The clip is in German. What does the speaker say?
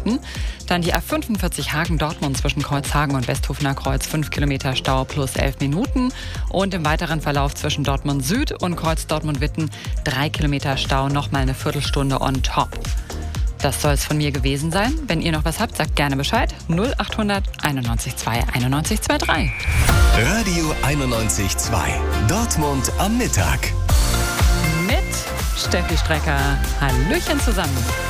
Minuten. Dann die A45 Hagen-Dortmund zwischen Kreuzhagen und Westhofener Kreuz 5 Kilometer Stau plus 11 Minuten. Und im weiteren Verlauf zwischen Dortmund Süd und Kreuz Dortmund-Witten 3 Kilometer Stau, nochmal eine Viertelstunde on top. Das soll es von mir gewesen sein. Wenn ihr noch was habt, sagt gerne Bescheid. 0800 91 2 91 23. Radio 91.2. Dortmund am Mittag. Mit Steffi Strecker. Hallöchen zusammen.